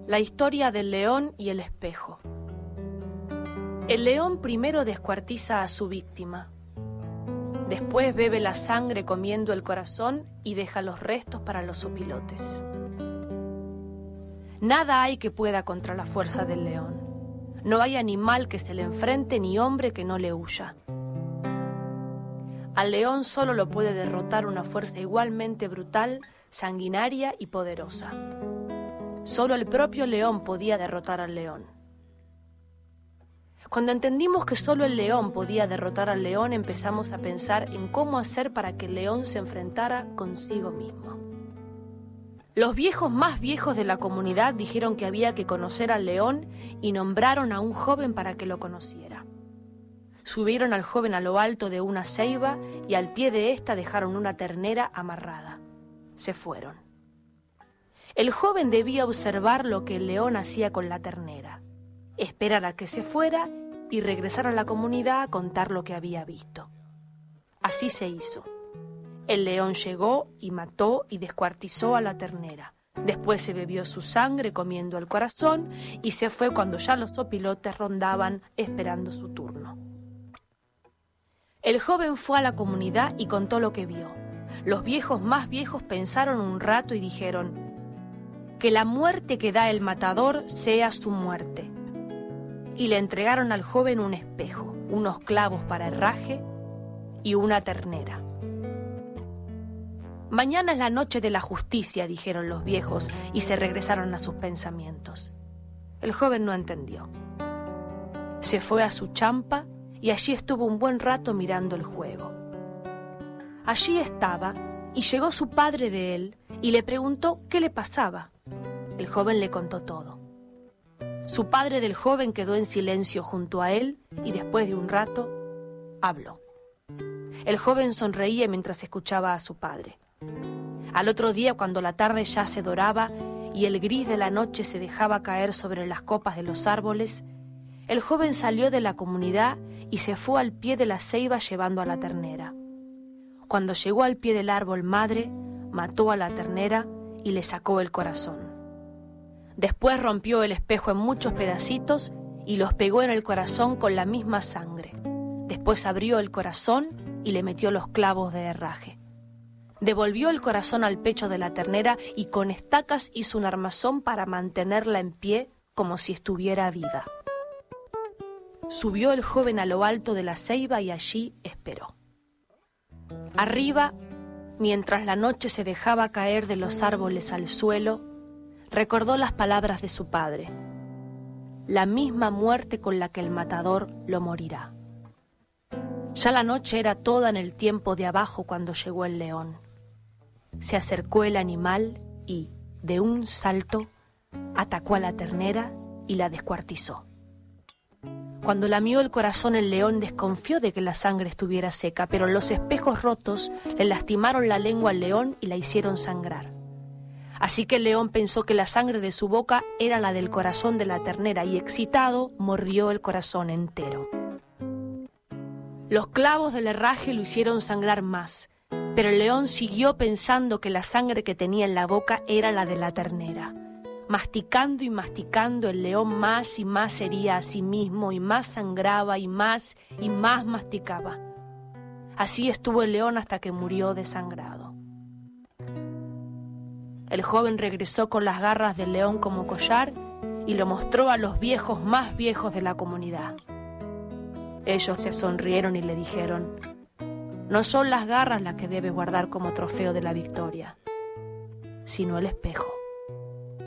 La historia del león y el espejo. El león primero descuartiza a su víctima. Después bebe la sangre comiendo el corazón y deja los restos para los opilotes. Nada hay que pueda contra la fuerza del león. No hay animal que se le enfrente ni hombre que no le huya. Al león solo lo puede derrotar una fuerza igualmente brutal, sanguinaria y poderosa. Solo el propio león podía derrotar al león. Cuando entendimos que solo el león podía derrotar al león, empezamos a pensar en cómo hacer para que el león se enfrentara consigo mismo. Los viejos más viejos de la comunidad dijeron que había que conocer al león y nombraron a un joven para que lo conociera. Subieron al joven a lo alto de una ceiba y al pie de ésta dejaron una ternera amarrada. Se fueron. El joven debía observar lo que el león hacía con la ternera, esperar a que se fuera y regresar a la comunidad a contar lo que había visto. Así se hizo. El león llegó y mató y descuartizó a la ternera. Después se bebió su sangre comiendo el corazón y se fue cuando ya los opilotes rondaban esperando su turno. El joven fue a la comunidad y contó lo que vio. Los viejos más viejos pensaron un rato y dijeron: que la muerte que da el matador sea su muerte. Y le entregaron al joven un espejo, unos clavos para herraje y una ternera. Mañana es la noche de la justicia, dijeron los viejos, y se regresaron a sus pensamientos. El joven no entendió. Se fue a su champa y allí estuvo un buen rato mirando el juego. Allí estaba y llegó su padre de él y le preguntó qué le pasaba. El joven le contó todo. Su padre del joven quedó en silencio junto a él y después de un rato habló. El joven sonreía mientras escuchaba a su padre. Al otro día, cuando la tarde ya se doraba y el gris de la noche se dejaba caer sobre las copas de los árboles, el joven salió de la comunidad y se fue al pie de la ceiba llevando a la ternera. Cuando llegó al pie del árbol madre, mató a la ternera y le sacó el corazón. Después rompió el espejo en muchos pedacitos y los pegó en el corazón con la misma sangre. Después abrió el corazón y le metió los clavos de herraje. Devolvió el corazón al pecho de la ternera y con estacas hizo un armazón para mantenerla en pie como si estuviera viva. Subió el joven a lo alto de la ceiba y allí esperó. Arriba, mientras la noche se dejaba caer de los árboles al suelo, recordó las palabras de su padre: la misma muerte con la que el matador lo morirá. Ya la noche era toda en el tiempo de abajo cuando llegó el león. Se acercó el animal y, de un salto, atacó a la ternera y la descuartizó. Cuando lamió el corazón, el león desconfió de que la sangre estuviera seca, pero los espejos rotos le lastimaron la lengua al león y la hicieron sangrar. Así que el león pensó que la sangre de su boca era la del corazón de la ternera y, excitado, mordió el corazón entero. Los clavos del herraje lo hicieron sangrar más, pero el león siguió pensando que la sangre que tenía en la boca era la de la ternera. Masticando y masticando, el león más y más hería a sí mismo y más sangraba y más masticaba. Así estuvo el león hasta que murió desangrado. El joven regresó con las garras del león como collar y lo mostró a los viejos más viejos de la comunidad. Ellos se sonrieron y le dijeron: no son las garras las que debes guardar como trofeo de la victoria, sino el espejo.